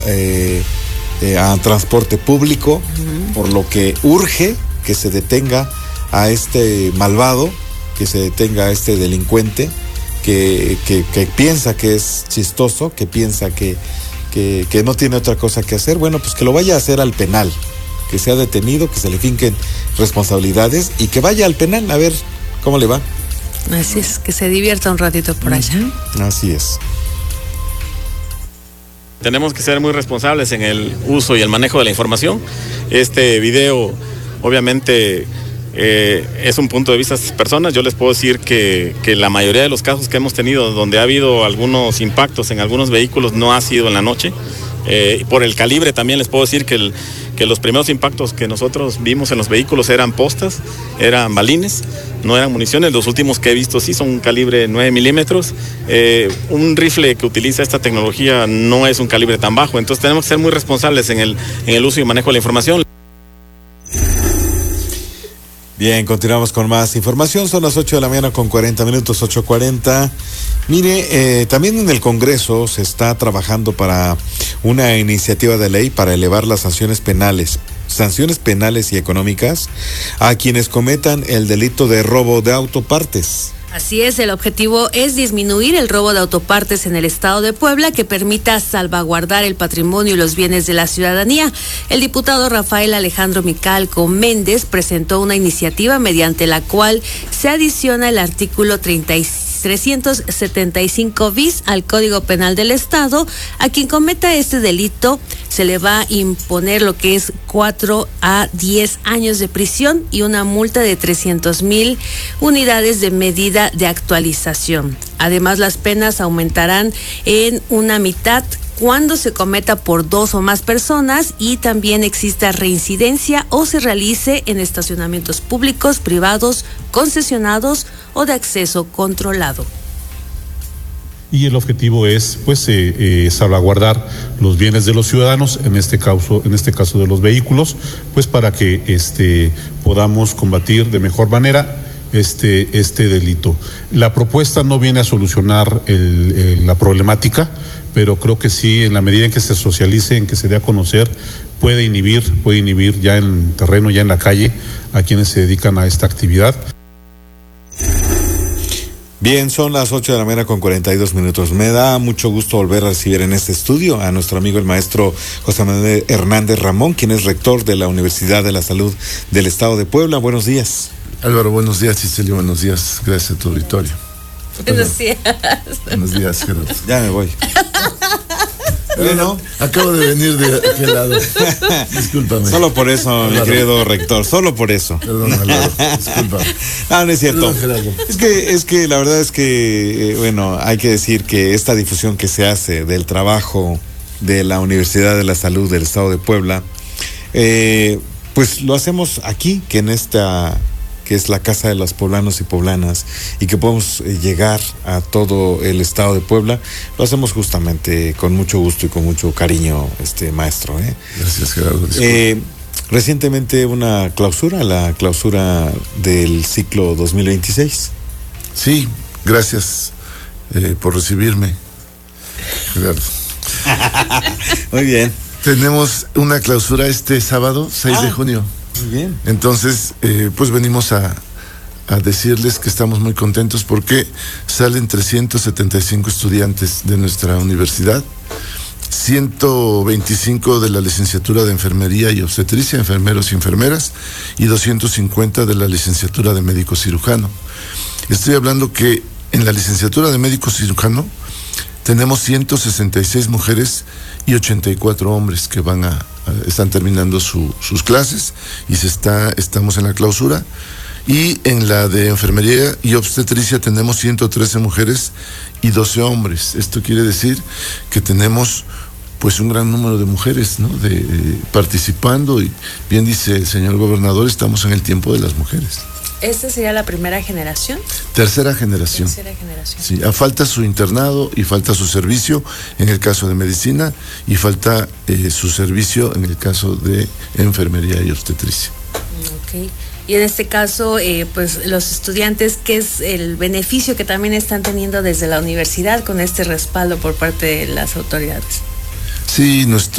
a transporte público, por lo que urge que se detenga a este malvado, que se detenga a este delincuente que piensa que es chistoso, que piensa que no tiene otra cosa que hacer. Bueno, pues que lo vaya a hacer al penal, que sea detenido, que se le finquen responsabilidades y que vaya al penal a ver cómo le va. Así es, que se divierta un ratito por allá. Así es. Tenemos que ser muy responsables en el uso y el manejo de la información. Este video, obviamente, es un punto de vista de estas personas. Yo les puedo decir que la mayoría de los casos que hemos tenido donde ha habido algunos impactos en algunos vehículos no ha sido en la noche. Por el calibre también les puedo decir que los primeros impactos que nosotros vimos en los vehículos eran postas, eran balines, no eran municiones. Los últimos que he visto sí son un calibre 9 milímetros. Un rifle que utiliza esta tecnología no es un calibre tan bajo, entonces tenemos que ser muy responsables en el uso y manejo de la información. Bien, continuamos con más información. Son las 8 de la mañana con 40 minutos, 8:40. Mire, también en el Congreso se está trabajando para una iniciativa de ley para elevar las sanciones penales y económicas a quienes cometan el delito de robo de autopartes. Así es, el objetivo es disminuir el robo de autopartes en el estado de Puebla, que permita salvaguardar el patrimonio y los bienes de la ciudadanía. El diputado Rafael Alejandro Micalco Méndez presentó una iniciativa mediante la cual se adiciona el artículo 375 bis al Código Penal del Estado. A quien cometa este delito se le va a imponer lo que es 4 a 10 años de prisión y una multa de 300,000 unidades de medida de actualización. Además, las penas aumentarán en una mitad cuando se cometa por 2 o más personas y también exista reincidencia o se realice en estacionamientos públicos, privados, concesionados o de acceso controlado. Y el objetivo es salvaguardar los bienes de los ciudadanos, en este caso de los vehículos, pues para que podamos combatir de mejor manera este delito. La propuesta no viene a solucionar la problemática, pero creo que sí, en la medida en que se socialice, en que se dé a conocer, puede inhibir ya en terreno, ya en la calle, a quienes se dedican a esta actividad. Bien, son las 8 de la mañana con 42 minutos. Me da mucho gusto volver a recibir en este estudio a nuestro amigo el maestro José Manuel Hernández Ramón, quien es rector de la Universidad de la Salud del Estado de Puebla. Buenos días. Álvaro, buenos días. Cicelio, buenos días. Gracias a tu auditorio. Buenos días. Buenos días, Gerardo. Ya me voy. Bueno, acabo de venir de aquel lado. Discúlpame. Solo por eso, Álvaro, mi querido rector, solo por eso. Perdón, Álvaro, discúlpame. No es cierto. Perdón, es que la verdad es que, hay que decir que esta difusión que se hace del trabajo de la Universidad de la Salud del Estado de Puebla, pues lo hacemos aquí, que es la casa de los poblanos y poblanas, y que podemos llegar a todo el estado de Puebla. Lo hacemos justamente con mucho gusto y con mucho cariño, maestro. Gracias, Gerardo. Recientemente la clausura del ciclo 2026. Sí, gracias por recibirme, Gerardo. Muy bien. Tenemos una clausura este sábado, 6 de junio. Muy bien. Entonces, pues venimos a decirles que estamos muy contentos porque salen 375 estudiantes de nuestra universidad, 125 de la licenciatura de enfermería y obstetricia, enfermeros y enfermeras, y 250 de la licenciatura de médico cirujano. Estoy hablando que en la licenciatura de médico cirujano tenemos 166 mujeres y 84 hombres que están terminando sus clases y estamos en la clausura. Y en la de enfermería y obstetricia tenemos 113 mujeres y 12 hombres. Esto quiere decir que tenemos pues un gran número de mujeres, ¿no? Participando, y bien dice el señor gobernador, estamos en el tiempo de las mujeres. ¿Esta sería la primera generación? Tercera generación. Sí, falta su internado y falta su servicio en el caso de medicina y falta su servicio en el caso de enfermería y obstetricia. Ok. Y en este caso, pues los estudiantes, ¿qué es el beneficio que también están teniendo desde la universidad con este respaldo por parte de las autoridades? Sí, nuestro